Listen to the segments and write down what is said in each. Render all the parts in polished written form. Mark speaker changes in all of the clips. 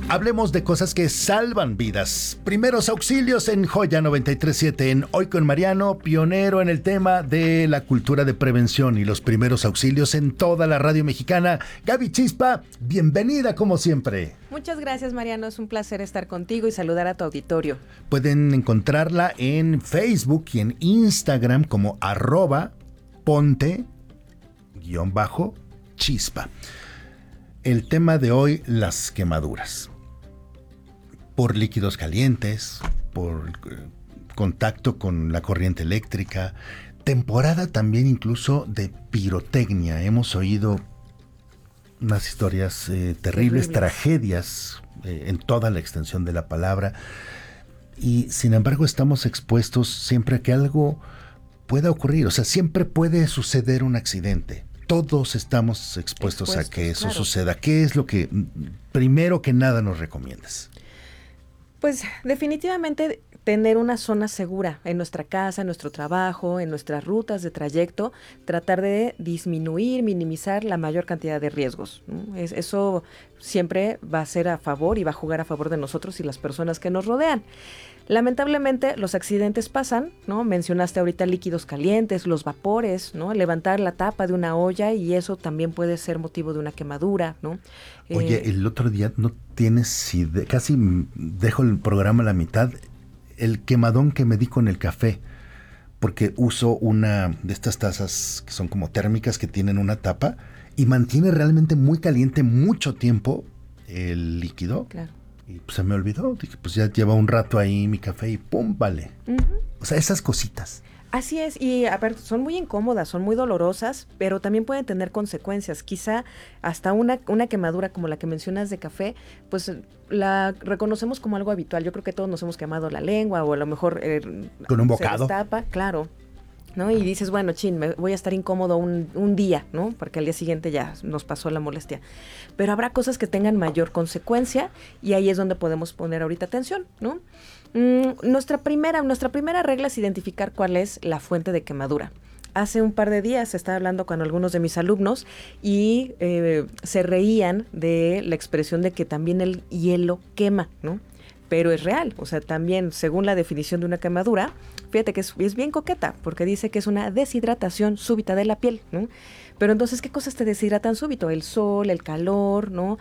Speaker 1: Hablemos de cosas que salvan vidas. Primeros auxilios en Joya 93.7, en Hoy con Mariano, pionero en el tema de la cultura de prevención y los primeros auxilios en toda la radio mexicana. Gaby Chispa, bienvenida como siempre.
Speaker 2: Muchas gracias, Mariano. Es un placer estar contigo y saludar a tu auditorio.
Speaker 1: Pueden encontrarla en Facebook y en Instagram como @ponte_chispa. El tema de hoy, las quemaduras. Por líquidos calientes, por contacto con la corriente eléctrica, temporada también incluso de pirotecnia. Hemos oído unas historias terribles, tragedias en toda la extensión de la palabra, y sin embargo estamos expuestos siempre a que algo pueda ocurrir. O sea, siempre puede suceder un accidente. Todos estamos expuestos a que eso suceda. ¿Qué es lo que primero que nada nos recomiendas?
Speaker 2: Pues definitivamente tener una zona segura en nuestra casa, en nuestro trabajo, en nuestras rutas de trayecto, tratar de disminuir, minimizar la mayor cantidad de riesgos, ¿no? Eso siempre va a ser a favor y va a jugar a favor de nosotros y las personas que nos rodean. Lamentablemente los accidentes pasan, ¿no? Mencionaste ahorita líquidos calientes, los vapores, ¿no? Levantar la tapa de una olla y eso también puede ser motivo de una quemadura, ¿no?
Speaker 1: Oye, el otro día no tienes idea, casi dejo el programa a la mitad, el quemadón que me di con el café, porque uso una de estas tazas que son como térmicas que tienen una tapa y mantiene realmente muy caliente mucho tiempo el líquido.
Speaker 2: Claro.
Speaker 1: Y pues se me olvidó, dije, pues ya lleva un rato ahí mi café y ¡pum! Vale. Uh-huh. O sea, esas cositas.
Speaker 2: Así es, y a ver, son muy incómodas, son muy dolorosas, pero también pueden tener consecuencias. Quizá hasta una quemadura como la que mencionas de café, pues la reconocemos como algo habitual. Yo creo que todos nos hemos quemado la lengua o a lo mejor
Speaker 1: con un bocado.
Speaker 2: Se destapa, claro, ¿no? Y dices, bueno, me voy a estar incómodo un día, ¿no? Porque al día siguiente ya nos pasó la molestia. Pero habrá cosas que tengan mayor consecuencia y ahí es donde podemos poner ahorita atención, ¿no? Nuestra primera regla es identificar cuál es la fuente de quemadura. Hace un par de días estaba hablando con algunos de mis alumnos y se reían de la expresión de que también el hielo quema, ¿no? Pero es real, o sea, también según la definición de una quemadura, fíjate que es bien coqueta, porque dice que es una deshidratación súbita de la piel, ¿no? Pero entonces, ¿qué cosas te deshidratan súbito? El sol, el calor, ¿no?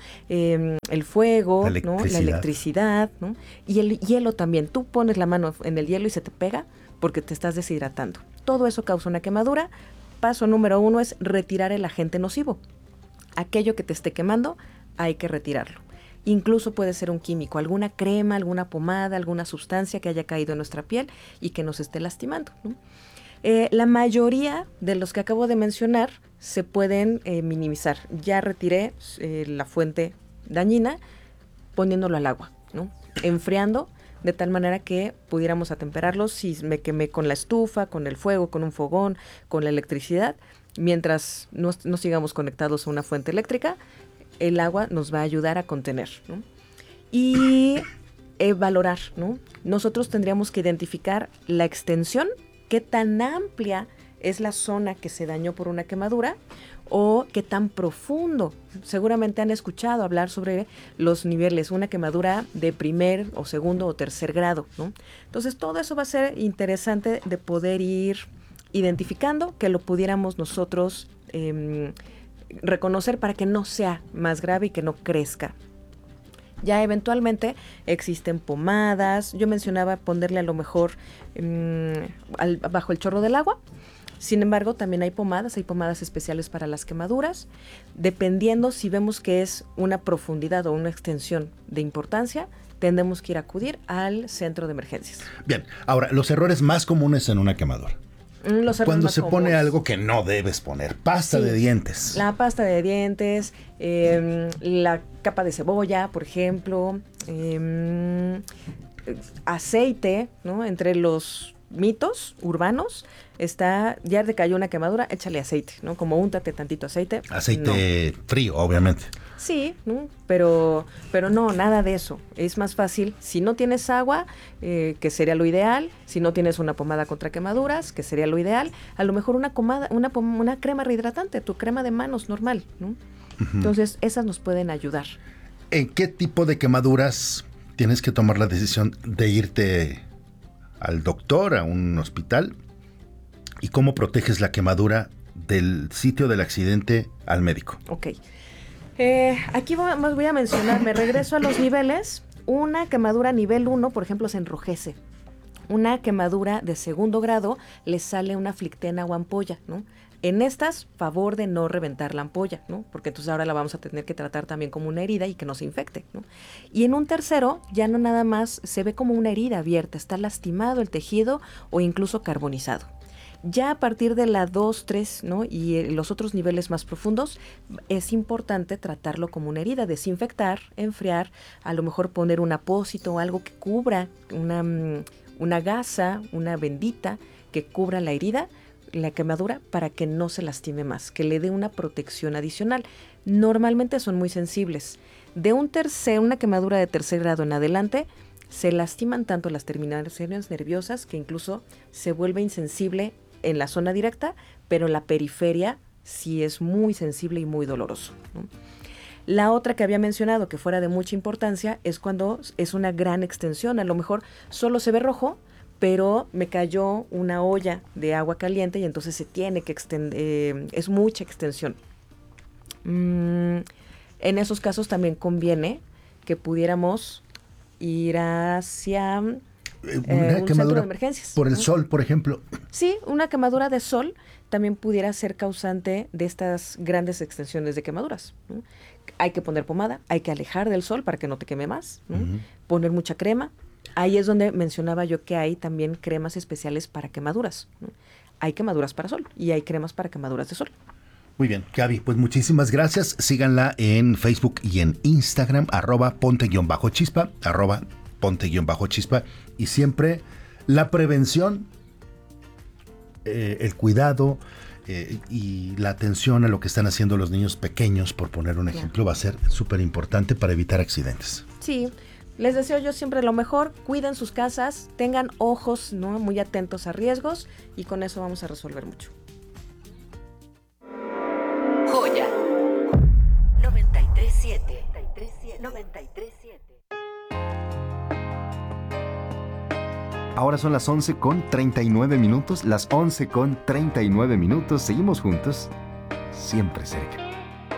Speaker 2: El fuego, ¿no? La electricidad, ¿no? Y el hielo también. Tú pones la mano en el hielo y se te pega porque te estás deshidratando. Todo eso causa una quemadura. Paso número 1 es retirar el agente nocivo. Aquello que te esté quemando, hay que retirarlo. Incluso puede ser un químico, alguna crema, alguna pomada, alguna sustancia que haya caído en nuestra piel y que nos esté lastimando, ¿no? La mayoría de los que acabo de mencionar se pueden minimizar. Ya retiré la fuente dañina poniéndolo al agua, ¿no? Enfriando de tal manera que pudiéramos atemperarlo si me quemé con la estufa, con el fuego, con un fogón, con la electricidad. Mientras no sigamos conectados a una fuente eléctrica, el agua nos va a ayudar a contener, ¿no? Y valorar, ¿no? Nosotros tendríamos que identificar la extensión, qué tan amplia es la zona que se dañó por una quemadura o qué tan profundo. Seguramente han escuchado hablar sobre los niveles, una quemadura de primer o segundo o tercer grado, ¿no? Entonces todo eso va a ser interesante de poder ir identificando, que lo pudiéramos nosotros reconocer para que no sea más grave y que no crezca. Ya eventualmente existen pomadas. Yo mencionaba ponerle a lo mejor bajo el chorro del agua. Sin embargo, también hay pomadas especiales para las quemaduras. Dependiendo si vemos que es una profundidad o una extensión de importancia, tendremos que ir a acudir al centro de emergencias.
Speaker 1: Bien, ahora, los errores más comunes en una quemadura. Cuando se pone algo que no debes poner, pasta de dientes.
Speaker 2: La pasta de dientes, la capa de cebolla, por ejemplo, aceite, ¿no? Entre los mitos urbanos está, ya te cayó una quemadura, échale aceite, ¿no? Como úntate tantito aceite.
Speaker 1: Aceite frío, obviamente.
Speaker 2: Sí, ¿no? Pero no, nada de eso. Es más fácil, si no tienes agua, que sería lo ideal, si no tienes una pomada contra quemaduras, que sería lo ideal, a lo mejor una crema rehidratante, tu crema de manos normal, ¿no? Uh-huh. Entonces, esas nos pueden ayudar.
Speaker 1: ¿En qué tipo de quemaduras tienes que tomar la decisión de irte al doctor, a un hospital? ¿Y cómo proteges la quemadura del sitio del accidente al médico?
Speaker 2: Ok. Aquí voy a mencionar, me regreso a los niveles. Una quemadura nivel 1, por ejemplo, se enrojece. Una quemadura de segundo grado le sale una flictena o ampolla, ¿no? En estas, favor de no reventar la ampolla, ¿no? Porque entonces ahora la vamos a tener que tratar también como una herida y que no se infecte, ¿no? Y en un tercero, ya no nada más se ve como una herida abierta, está lastimado el tejido o incluso carbonizado. Ya a partir de la 2, 3, ¿no? Y los otros niveles más profundos, es importante tratarlo como una herida, desinfectar, enfriar, a lo mejor poner un apósito o algo que cubra, una gasa, una vendita que cubra la herida, la quemadura, para que no se lastime más, que le dé una protección adicional. Normalmente son muy sensibles. De una quemadura de tercer grado en adelante, se lastiman tanto las terminaciones nerviosas que incluso se vuelve insensible en la zona directa, pero la periferia sí es muy sensible y muy doloroso, ¿no? La otra que había mencionado que fuera de mucha importancia es cuando es una gran extensión. A lo mejor solo se ve rojo, pero me cayó una olla de agua caliente y entonces se tiene que extender, es mucha extensión. En esos casos también conviene que pudiéramos ir hacia un centro de emergencias.
Speaker 1: Por el sol, por ejemplo.
Speaker 2: Sí, una quemadura de sol también pudiera ser causante de estas grandes extensiones de quemaduras, ¿no? Hay que poner pomada, hay que alejar del sol para que no te queme más, ¿no? Poner mucha crema. Ahí es donde mencionaba yo que hay también cremas especiales para quemaduras, ¿no? Hay quemaduras para sol y hay cremas para quemaduras de sol.
Speaker 1: Muy bien, Gaby, pues muchísimas gracias. Síganla en Facebook y en Instagram, @ponte_chispa, @ponte_chispa. Y siempre la prevención, el cuidado y la atención a lo que están haciendo los niños pequeños, por poner un ejemplo, va a ser súper importante para evitar accidentes.
Speaker 2: Sí, les deseo yo siempre lo mejor. Cuiden sus casas, tengan ojos, ¿no?, muy atentos a riesgos y con eso vamos a resolver mucho.
Speaker 3: Joya 93.7 93.7.
Speaker 4: Ahora son las 11:39, las 11:39. Seguimos juntos, siempre cerca.